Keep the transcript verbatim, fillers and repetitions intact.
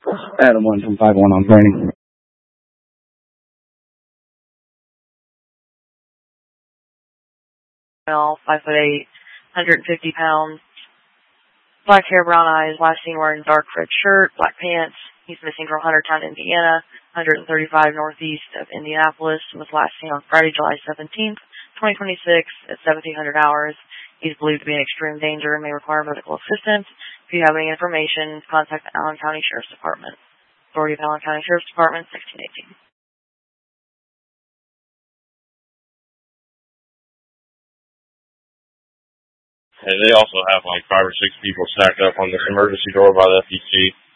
Adam one from five one on training. Male, five foot eight, one hundred fifty pounds, black hair, brown eyes, last seen wearing dark red shirt, black pants. He's missing from Huntertown, Indiana, one thirty-five northeast of Indianapolis. Was last seen on Friday, July seventeenth, twenty twenty-six at seventeen hundred hours. He's believed to be in extreme danger and may require medical assistance. If you have any information, contact the Allen County Sheriff's Department. Authority of Allen County Sheriff's Department, sixteen eighteen. And they also have like five or six people stacked up on this emergency door by the F E C.